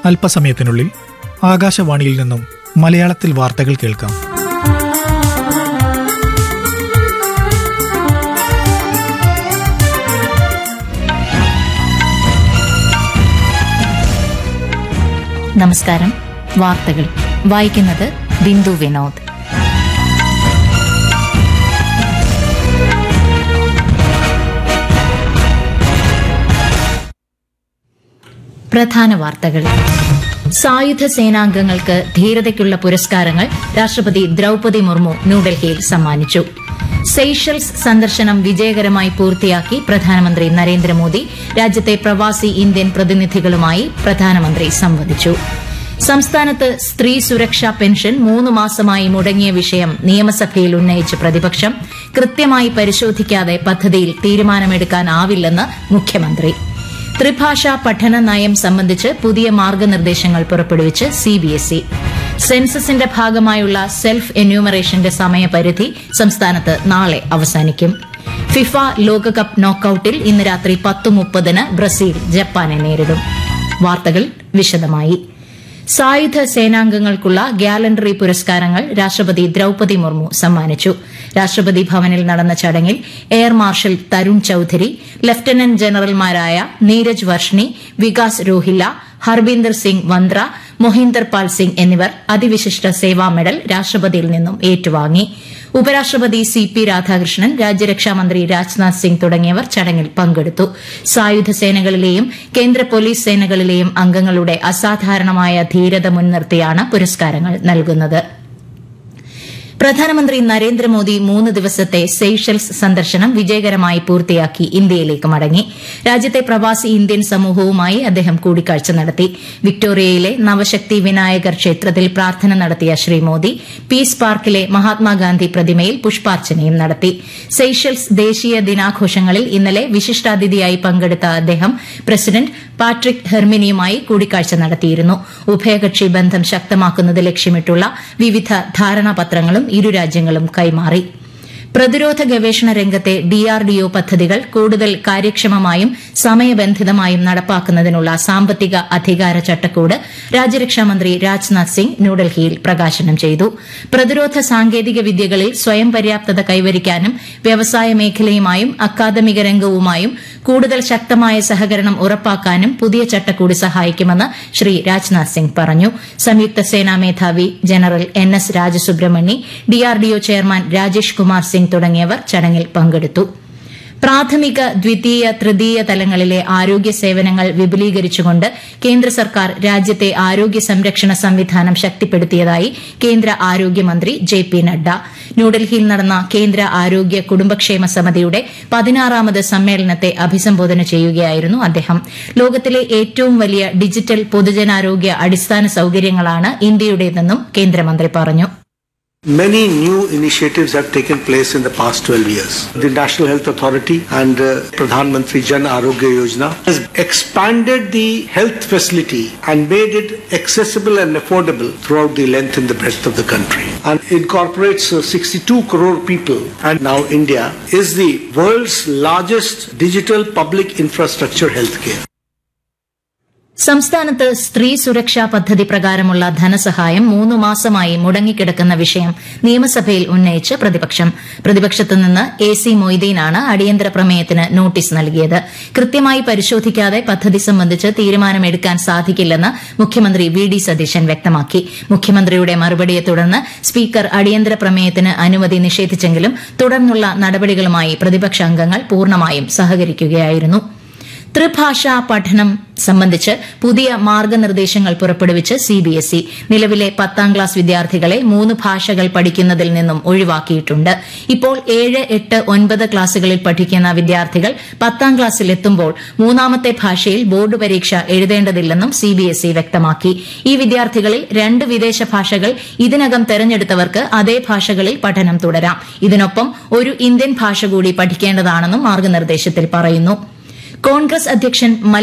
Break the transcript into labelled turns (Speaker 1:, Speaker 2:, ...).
Speaker 1: അല്പസമയത്തിനുള്ളിൽ ആകാശവാണിയിൽ നിന്നും മലയാളത്തിൽ വാർത്തകൾ കേൾക്കാം.
Speaker 2: നമസ്കാരം. വാർത്തകൾ വായിക്കുന്നത് ബിന്ദു വിനോദ്. പ്രധാന വാർത്തകൾ. സായുധ സേനാംഗങ്ങൾക്ക് ധീരതയ്ക്കുള്ള പുരസ്കാരങ്ങൾ രാഷ്ട്രപതി ദ്രൌപദി മുർമു ന്യൂഡൽഹിയിൽ സമ്മാനിച്ചു. സെയ്ഷൽസ് സന്ദർശനം വിജയകരമായി പൂർത്തിയാക്കി പ്രധാനമന്ത്രി നരേന്ദ്രമോദി. രാജ്യത്തെ പ്രവാസി ഇന്ത്യൻ പ്രതിനിധികളുമായി പ്രധാനമന്ത്രി സംവദിച്ചു. സംസ്ഥാനത്ത് സ്ത്രീ സുരക്ഷാ പെൻഷൻ 3 മാസമായി മുടങ്ങിയ വിഷയം നിയമസഭയിൽ ഉന്നയിച്ച് പ്രതിപക്ഷം. കൃത്യമായി പരിശോധിക്കാതെ പദ്ധതിയിൽ തീരുമാനമെടുക്കാനാവില്ലെന്ന് മുഖ്യമന്ത്രി. ത്രിഭാഷാ പഠന നയം സംബന്ധിച്ച് പുതിയ മാർഗനിർദ്ദേശങ്ങൾ പുറപ്പെടുവിച്ച് CBSE. സെൻസസിന്റെ ഭാഗമായുള്ള സെൽഫ് എന്യൂമറേഷന്റെ സമയപരിധി സംസ്ഥാനത്ത് നാളെ അവസാനിക്കും. ഫിഫ ലോകകപ്പ് നോക്കൌട്ടിൽ ഇന്ന് രാത്രി 10:30 ബ്രസീൽ ജപ്പാനെ നേരിടും. വാർത്തകൾ വിശദമായി. സായുധ സേനാംഗങ്ങൾക്കുള്ള ഗ്യാലൻട്രി പുരസ്കാരങ്ങൾ രാഷ്ട്രപതി ദ്രൌപദി മുർമു സമ്മാനിച്ചു. രാഷ്ട്രപതി ഭവനിൽ നടന്ന ചടങ്ങിൽ air marshal Tarun Chaudhary, lieutenant ജനറൽമാരായ Neeraj Varshney, Vikas Rohilla, Harbinder Singh Vandra, Mohinder പാൽ സിംഗ് എന്നിവർ അതിവിശിഷ്ട സേവാ മെഡൽ രാഷ്ട്രപതിയിൽ നിന്നും ഏറ്റുവാങ്ങി. ഉപരാഷ്ട്രപതി CP രാധാകൃഷ്ണൻ, രാജ്യരക്ഷാമന്ത്രി രാജ്നാഥ് സിംഗ് തുടങ്ങിയവർ ചടങ്ങിൽ പങ്കെടുത്തു. സായുധ സേനകളിലെയും കേന്ദ്ര പോലീസ് സേനകളിലെയും അംഗങ്ങളുടെ അസാധാരണമായ ധീരത മുൻനിർത്തിയാണ് പുരസ്കാരങ്ങൾ നൽകുന്നത്. പ്രധാനമന്ത്രി നരേന്ദ്രമോദി 3 ദിവസത്തെ സെയ്ഷൽസ് സന്ദർശനം വിജയകരമായി പൂർത്തിയാക്കി ഇന്ത്യയിലേക്ക് മടങ്ങി. രാജ്യത്തെ പ്രവാസി ഇന്ത്യൻ സമൂഹവുമായി അദ്ദേഹം കൂടിക്കാഴ്ച നടത്തി. വിക്ടോറിയയിലെ നവശക്തി വിനായകർ ക്ഷേത്രത്തിൽ പ്രാർത്ഥന നടത്തിയ ശ്രീ മോദി പീസ് പാർക്കിലെ മഹാത്മാഗാന്ധി പ്രതിമയിൽ പുഷ്പാർച്ചനയും നടത്തി. സെയ്ഷൽസ് ദേശീയ ദിനാഘോഷങ്ങളിൽ ഇന്നലെ വിശിഷ്ടാതിഥിയായി പങ്കെടുത്ത അദ്ദേഹം പ്രസിഡന്റ് പാട്രിക് ഹെർമിനിയുമായി കൂടിക്കാഴ്ച നടത്തിയിരുന്നു. ഉഭയകക്ഷി ബന്ധം ശക്തമാക്കുന്നത് ലക്ഷ്യമിട്ടുള്ള വിവിധ ധാരണാപത്രങ്ങളും ഇരു രാജ്യങ്ങളും കൈമാറി. പ്രതിരോധ ഗവേഷണ രംഗത്തെ DRDO പദ്ധതികൾ കൂടുതൽ കാര്യക്ഷമമായും സമയബന്ധിതമായും നടപ്പാക്കുന്നതിനുള്ള സാമ്പത്തിക അധികാര ചട്ടക്കൂട് രാജ്യരക്ഷാമന്ത്രി രാജ്നാഥ് സിംഗ് ന്യൂഡൽഹിയിൽ പ്രകാശനം ചെയ്തു. പ്രതിരോധ സാങ്കേതിക വിദ്യകളിൽ സ്വയം പര്യാപ്തത കൈവരിക്കാനും വ്യവസായ മേഖലയുമായും അക്കാദമിക രംഗവുമായും കൂടുതൽ ശക്തമായ സഹകരണം ഉറപ്പാക്കാനും പുതിയ ചട്ടക്കൂട് സഹായിക്കുമെന്ന് ശ്രീ രാജ്നാഥ് സിംഗ് പറഞ്ഞു. സംയുക്ത സേനാ മേധാവി general NS രാജസുബ്രഹ്മണ്യ, DRDO chairman Rajesh Kumar Singh തുടങ്ങിയവർ ചടങ്ങിൽ പങ്കെടുത്തു. പ്രാഥമിക, ദ്വിതീയ, തൃതീയ തലങ്ങളിലെ ആരോഗ്യ സേവനങ്ങൾ വിപുലീകരിച്ചുകൊണ്ട് കേന്ദ്ര സർക്കാർ രാജ്യത്തെ ആരോഗ്യ സംരക്ഷണ സംവിധാനം ശക്തിപ്പെടുത്തിയതായി കേന്ദ്ര ആരോഗ്യമന്ത്രി JP നഡ്ഡ. ന്യൂഡൽഹിയിൽ നടന്ന കേന്ദ്ര ആരോഗ്യ കുടുംബക്ഷേമ സമിതിയുടെ 16ാമത് സമ്മേളനത്തെ അഭിസംബോധന ചെയ്യുകയായിരുന്നു അദ്ദേഹം. ലോകത്തിലെ ഏറ്റവും വലിയ ഡിജിറ്റൽ പൊതുജനാരോഗ്യ അടിസ്ഥാന സൌകര്യങ്ങളാണ് ഇന്ത്യയുടേതെന്നും കേന്ദ്രമന്ത്രി പറഞ്ഞു.
Speaker 3: Many new initiatives have taken place in the past 12 years. The National Health Authority and Pradhan Mantri Jan Arogya Yojana has expanded the health facility and made it accessible and affordable throughout the length and the breadth of the country. And incorporates 62 crore people. And now India is the world's largest digital public infrastructure healthcare.
Speaker 2: സംസ്ഥാനത്ത് സ്ത്രീ സുരക്ഷാ പദ്ധതി പ്രകാരമുള്ള ധനസഹായം 3 മാസമായി മുടങ്ങിക്കിടക്കുന്ന വിഷയം നിയമസഭയിൽ ഉന്നയിച്ച് പ്രതിപക്ഷം. പ്രതിപക്ഷത്തുനിന്ന് AC മൊയ്തീനാണ് അടിയന്തര പ്രമേയത്തിന് നോട്ടീസ് നൽകിയത്. കൃത്യമായി പരിശോധിക്കാതെ പദ്ധതി സംബന്ധിച്ച് തീരുമാനമെടുക്കാൻ സാധിക്കില്ലെന്ന് മുഖ്യമന്ത്രി VD സതീശൻ വ്യക്തമാക്കി. മുഖ്യമന്ത്രിയുടെ മറുപടിയെ തുടർന്ന് സ്പീക്കർ അടിയന്തര പ്രമേയത്തിന് അനുമതി നിഷേധിച്ചെങ്കിലും തുടർന്നുള്ള നടപടികളുമായി പ്രതിപക്ഷ അംഗങ്ങൾ പൂർണ്ണമായും സഹകരിക്കുകയായിരുന്നു. ത്രിഭാഷാ പഠനം സംബന്ധിച്ച് പുതിയ മാർഗനിർദ്ദേശങ്ങൾ പുറപ്പെടുവിച്ച് CBSE. നിലവിലെ 10ാം ക്ലാസ് വിദ്യാർത്ഥികളെ 3 ഭാഷകൾ പഠിക്കുന്നതിൽ നിന്നും ഒഴിവാക്കിയിട്ടുണ്ട്. ഇപ്പോൾ 7, 8, 9 ക്ലാസുകളിൽ പഠിക്കുന്ന വിദ്യാർത്ഥികൾ 10ാം ക്ലാസ്സിലെത്തുമ്പോൾ 3ാമത്തെ ഭാഷയിൽ ബോർഡ് പരീക്ഷ എഴുതേണ്ടതില്ലെന്നും CBSE വ്യക്തമാക്കി. ഈ വിദ്യാർത്ഥികളിൽ 2 വിദേശ ഭാഷകൾ ഇതിനകം തെരഞ്ഞെടുത്തവർക്ക് അതേ ഭാഷകളിൽ പഠനം തുടരാം. ഇതിനൊപ്പം ഒരു ഇന്ത്യൻ ഭാഷ കൂടി പഠിക്കേണ്ടതാണെന്നും മാർഗനിർദ്ദേശത്തിൽ പറയുന്നു. കോൺഗ്രസ് അധ്യക്ഷൻ